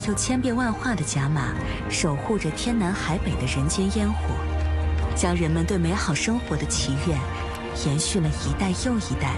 又千变万化的甲马，守护着天南海北的人间烟火，将人们对美好生活的祈愿延续了一代又一代。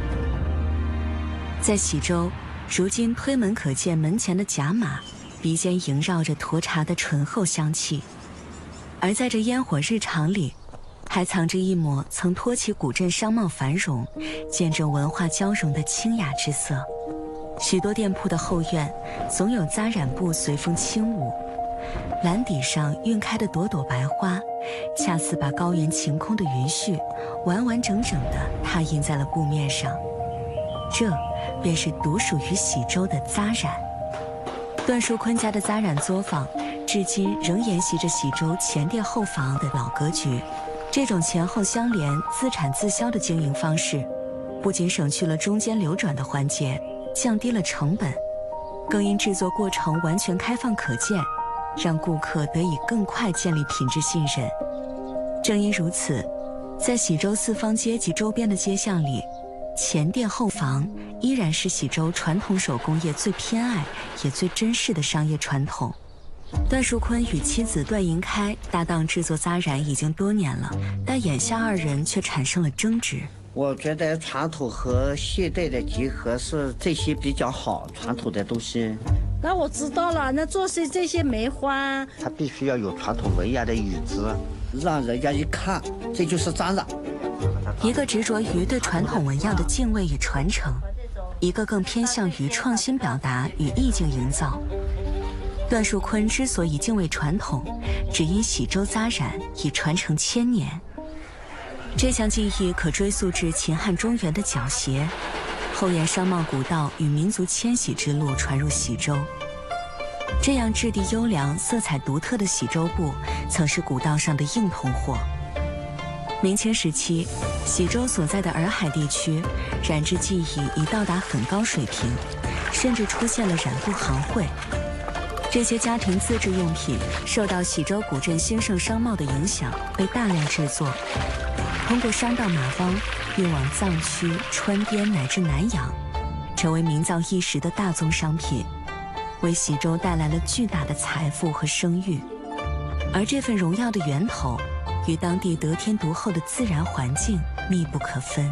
在喜洲，如今推门可见门前的甲马，鼻尖萦绕着沱茶的醇厚香气，而在这烟火日常里，还藏着一抹曾托起古镇商贸繁荣、见证文化交融的清雅之色。许多店铺的后院总有扎染布随风轻舞，蓝底上晕开的朵朵白花，恰似把高原晴空的云絮完完整整地拓印在了布面上。这便是独属于喜洲的扎染。段树坤家的扎染作坊至今仍沿袭着喜洲前店后房的老格局。这种前后相连、自产自销的经营方式，不仅省去了中间流转的环节，降低了成本，更因制作过程完全开放可见，让顾客得以更快建立品质信任。正因如此，在喜洲四方街及周边的街巷里，前店后房依然是喜洲传统手工业最偏爱也最珍视的商业传统。段树坤与妻子段银开搭档制作扎染已经多年了，但眼下二人却产生了争执。 我觉得传统和现代的结合是这些比较好，传统的东西。 那我知道了，那做些这些梅花， 它必须要有传统文雅的语子，让人家一看这就是扎染。 一个执着于对传统纹样的敬畏与传承，一个更偏向于创新表达与意境营造。段树坤之所以敬畏传统，只因喜洲扎染已传承千年。这项技艺可追溯至秦汉中原的皎鞋，后沿商贸古道与民族迁徙之路传入喜洲。这样质地优良、色彩独特的喜洲布，曾是古道上的硬通货。明清时期，喜洲所在的洱海地区，染织技艺已到达很高水平，甚至出现了染布行会。这些家庭自制用品受到喜洲古镇兴盛商贸的影响，被大量制作，通过商道马帮运往藏区、川滇乃至南洋，成为名噪一时的大宗商品，为喜洲带来了巨大的财富和声誉。而这份荣耀的源头，与当地得天独厚的自然环境密不可分。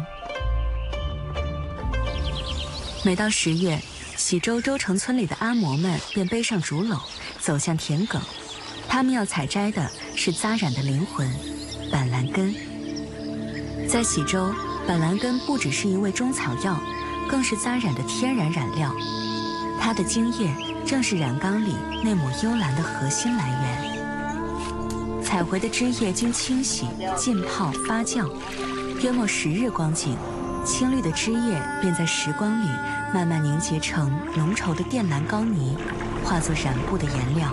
每到10月，喜洲周城村里的阿嬷们便背上竹篓，走向田埂。他们要采摘的是扎染的灵魂——板蓝根。在喜洲，板蓝根不只是一味中草药，更是扎染的天然染料。它的茎叶正是染缸里那抹幽蓝的核心来源。采回的枝叶经清洗、浸泡、发酵，约莫10日光景，青绿的枝叶便在时光里慢慢凝结成浓稠的靛蓝膏泥，化作染布的颜料。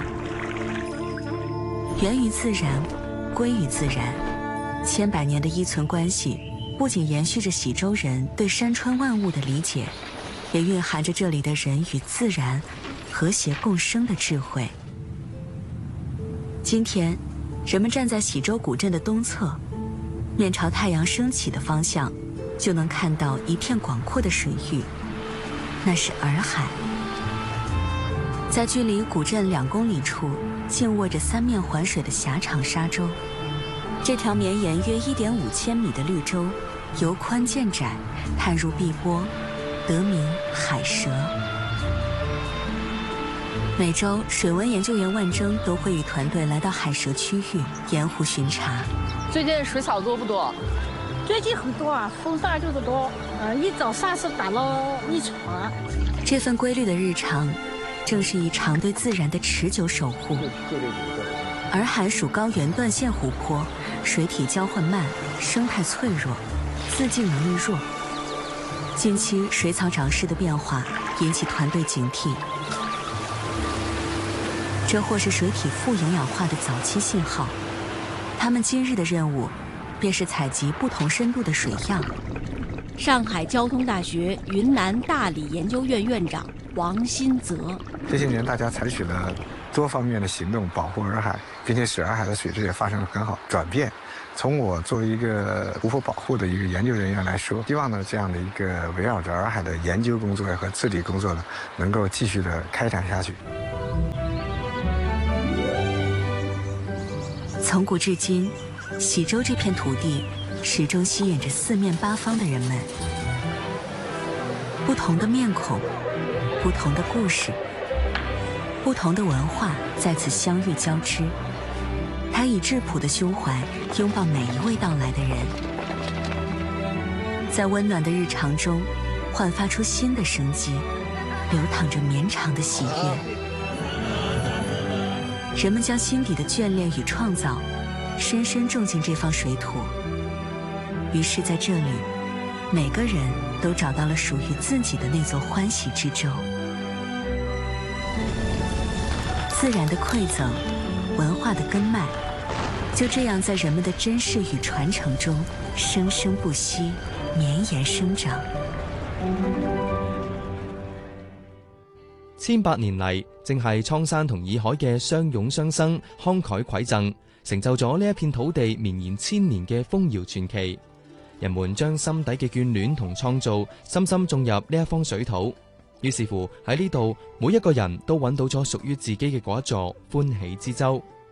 源于自然，归于自然，千百年的依存关系，不仅延续着喜洲人对山川万物的理解，也蕴含着这里的人与自然和谐共生的智慧。今天，人们站在喜洲古镇的东侧，面朝太阳升起的方向，就能看到一片广阔的水域，那是洱海。在距离古镇2公里处，静卧着3面环水的狭长沙洲。这条绵延约1.5千米的绿洲，由宽见窄，探入碧波，得名海蛇。每周，水文研究员万征都会与团队来到海蛇区域沿湖巡查。 最近水草多不多？ 最近很多啊，风大就是多。一早上是打了1船。 这份规律的日常，正是一场对自然的持久守护。洱海属高原断线湖泊，水体交换慢，生态脆弱，自净能力弱。近期水草长势的变化引起团队警惕，这或是水体富营养化的早期信号。他们今日的任务，便是采集不同深度的水样。 上海交通大学云南大理研究院院长王新泽： 这些年，大家采取了多方面的行动保护洱海，并且使洱海的水质也发生了很好转变。从我作为一个湖泊保护的一个研究人员来说，希望呢这样的一个围绕着洱海的研究工作和治理工作呢，能够继续的开展下去。 从古至今，喜洲这片土地始终吸引着四面八方的人们。不同的面孔，不同的故事，不同的文化在此相遇交织。它以质朴的胸怀拥抱每一位到来的人，在温暖的日常中焕发出新的生机，流淌着绵长的喜悦。人们将心底的眷恋与创造深深种进这方水土，于是在这里，每个人都找到了属于自己的那座欢喜之洲。自然的馈赠，文化的根脉，就这样在人们的珍视与传承中生生不息，绵延生長。 千百年嚟，正係蒼山同洱海嘅相擁相生、慷慨饋贈，成就咗呢一片土地綿延千年嘅豐饒傳奇。人們將心底嘅眷戀同創造深深種入呢一方水土，於是乎喺呢度，每一個人都揾到咗屬於自己嘅嗰一座歡喜之洲。